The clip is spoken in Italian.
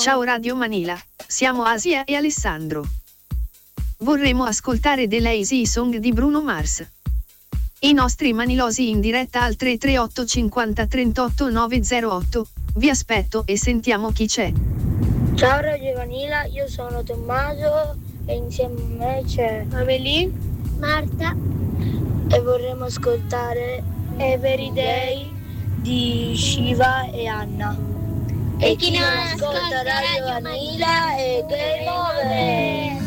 Ciao Radio Manila, siamo Asia e Alessandro. Vorremmo ascoltare The Lazy Song di Bruno Mars. I nostri manilosi in diretta al 338 50 38 908. Vi aspetto e sentiamo chi c'è. Ciao Radio Vanilla, io sono Tommaso e insieme a me c'è Amelie, Marta e vorremmo ascoltare Every Day di Shiva e Anna. E chi non ascolta Radio Vanilla è Game Over!